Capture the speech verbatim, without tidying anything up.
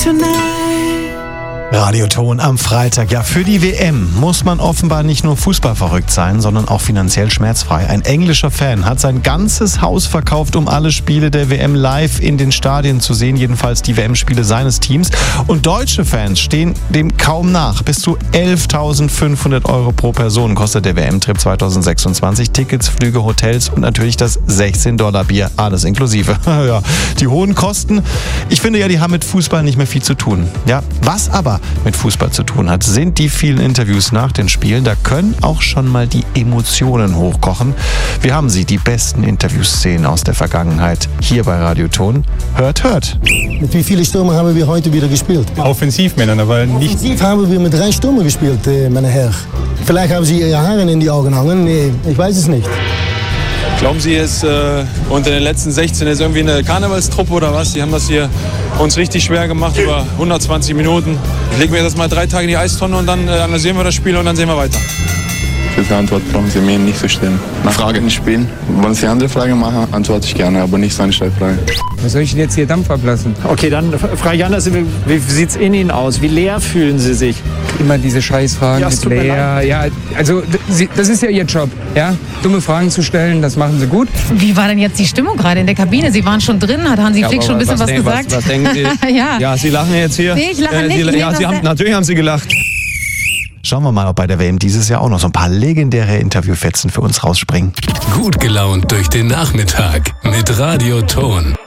Radioton am Freitag. Ja, für die W M muss man offenbar nicht nur fußballverrückt sein, sondern auch finanziell schmerzfrei. Ein englischer Fan hat sein ganzes Haus verkauft, um alle Spiele der W M live in den Stadien zu sehen, jedenfalls die W M-Spiele seines Teams. Und deutsche Fans stehen dem kaum nach. Bis zu elftausendfünfhundert Euro pro Person kostet der W M-Trip zweitausendsechsundzwanzig. Tickets, Flüge, Hotels und natürlich das sechzehn Dollar Bier, alles inklusive. Ja, die hohen Kosten, ich finde ja, die haben mit Fußball nicht mehr viel zu tun. Ja, was aber mit Fußball zu tun hat, sind die vielen Interviews nach den Spielen. Da können auch schon mal die Emotionen hochkochen. Wir haben sie, die besten Interviewszenen aus der Vergangenheit, hier bei Radioton. Hört, hört. Mit wie vielen Stürmer haben wir heute wieder gespielt? Offensivmänner, aber nicht... Offensiv haben wir mit drei Stürmer gespielt, meine Herren. Vielleicht haben Sie Ihre Haare in die Augen hangen. Nee, ich weiß es nicht. Glauben Sie, es äh, unter den letzten sechzehn ist irgendwie eine Karnevalstruppe oder was? Die haben das hier uns richtig schwer gemacht über hundertzwanzig Minuten. Ich lege mir das mal drei Tage in die Eistonne und dann äh, analysieren wir das Spiel und dann sehen wir weiter. Diese Antwort brauchen Sie mir nicht zu stellen. Nach Frage nicht spielen. Wenn Sie andere Fragen machen, antworte ich gerne, aber nicht so eine Stellfrage. Was soll ich denn jetzt hier Dampf ablassen? Okay, dann frage ich anders. Wie, wie sieht es in Ihnen aus? Wie leer fühlen Sie sich? Immer diese Scheißfragen Ja, es mit tut mir leer. Ja, also das ist ja Ihr Job, ja? Dumme Fragen zu stellen, das machen Sie gut. Wie war denn jetzt die Stimmung gerade in der Kabine? Sie waren schon drin, hat Hansi Ja, Flick schon ein bisschen was, denk, gesagt? Was, was denken Sie? ja. Ja, Sie lachen jetzt hier. Nee, ich lache äh, nicht. Sie, Nee, ja, Sie was- haben, natürlich haben Sie gelacht. Schauen wir mal, ob bei der W M dieses Jahr auch noch so ein paar legendäre Interviewfetzen für uns rausspringen. Gut gelaunt durch den Nachmittag mit Radioton.